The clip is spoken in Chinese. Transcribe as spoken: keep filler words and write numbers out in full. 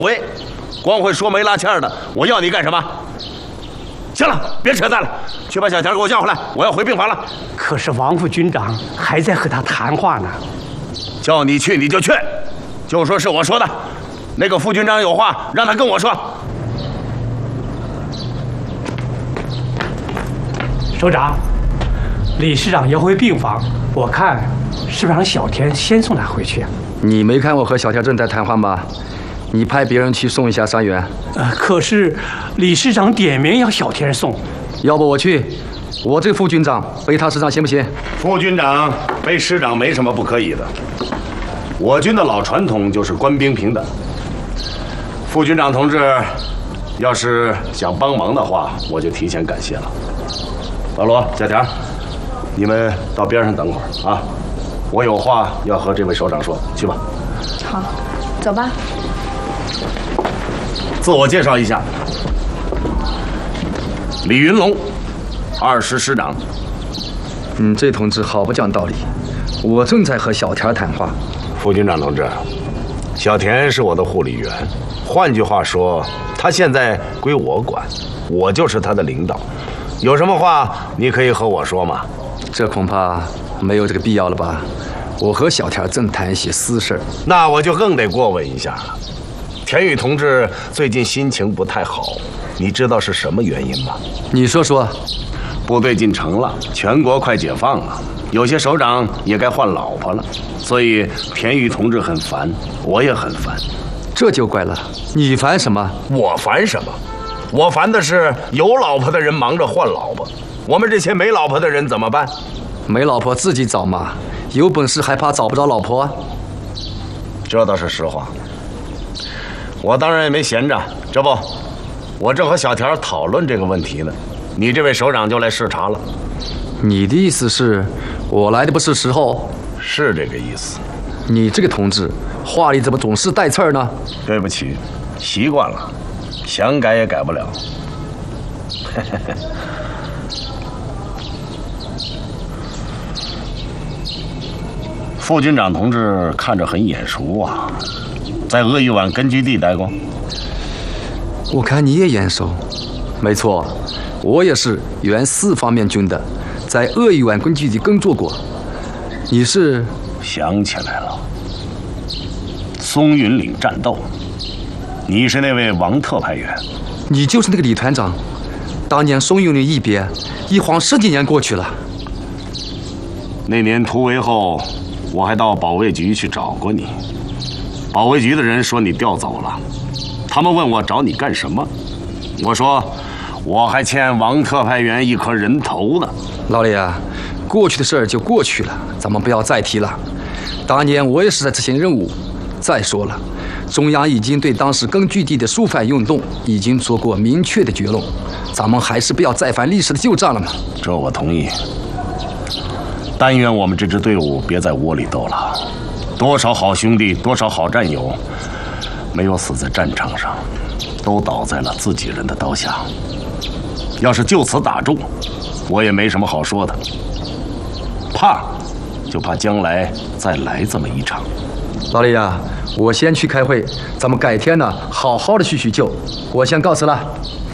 喂，光会说没拉纤的，我要你干什么？行了，别扯淡了，去把小田给我叫回来，我要回病房了。 可是王副军长还在和他谈话呢。 叫你去你就去，就说是我说的。那个副军长有话让他跟我说。 首长，理事长要回病房，我看是不是让小田先送他回去啊？ 你没看我和小田正在谈话吗？你派别人去送一下伤员。 呃，可是理事长点名要小田送， 要不我去，我这个副军长背他师长行不行？ 副军长背师长没什么不可以的，我军的老传统就是官兵平等。副军长同志，要是想帮忙的话，我就提前感谢了。老罗、小田，你们到边上等会儿啊，我有话要和这位首长说，去吧。 好，走吧。 自我介绍一下，李云龙，二师师长。 嗯，这同志好不讲道理，我正在和小田谈话。 副军长同志，小田是我的护理员，换句话说，他现在归我管，我就是他的领导。有什么话你可以和我说嘛？ 这恐怕没有这个必要了吧？我和小田正谈一些私事， 那我就更得过问一下了。田宇同志最近心情不太好，你知道是什么原因吗？ 你说说。 部队进城了，全国快解放了，有些首长也该换老婆了，所以田宇同志很烦，我也很烦。 这就怪了，你烦什么？ 我烦什么？我烦的是有老婆的人忙着换老婆，我们这些没老婆的人怎么办？ 没老婆自己找嘛，有本事还怕找不着老婆啊？ 这倒是实话。我当然也没闲着，这不，我正和小田讨论这个问题呢，你这位首长就来视察了。 你的意思是，我来的不是时候？ 是这个意思。 你这个同志，话里怎么总是带刺儿呢？ 对不起，习惯了，想改也改不了。副军长同志看着很眼熟啊，在鄂豫皖根据地待过。 我看你也眼熟。没错，我也是原四方面军的，在鄂豫皖根据地工作过。你是？ 想起来了，松云岭战斗，你是那位王特派员。 你就是那个李团长。当年松云岭一别，一晃十几年过去了。 那年突围后，我还到保卫局去找过你，保卫局的人说你调走了，他们问我找你干什么，我说我还欠王特派员一颗人头呢。 老李啊，过去的事儿就过去了，咱们不要再提了。当年我也是在执行任务。再说了，中央已经对当时根据地的肃反运动已经做过明确的结论，咱们还是不要再犯历史的旧账了嘛。 这我同意。但愿我们这支队伍别在窝里斗了，多少好兄弟，多少好战友，没有死在战场上，都倒在了自己人的刀下。要是就此打住，我也没什么好说的。怕，就怕将来再来这么一场。 老李啊，我先去开会，咱们改天呢好好的叙叙旧。我先告辞了。